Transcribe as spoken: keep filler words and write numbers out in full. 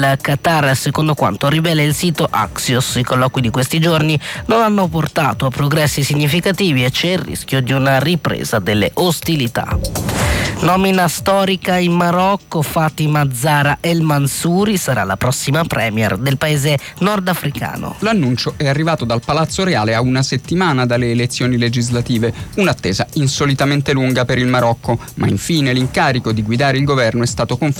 del Qatar, secondo quanto rivela il sito Axios. I colloqui di questi giorni non hanno portato a progressi significativi e c'è il rischio di una ripresa delle ostilità. Nomina storica in Marocco, Fatima Zahra El Mansouri sarà la prossima premier del paese nordafricano. L'annuncio è arrivato dal Palazzo Reale a una settimana dalle elezioni legislative, un'attesa insolitamente lunga per il Marocco, ma infine l'incarico di guidare il governo è stato confermato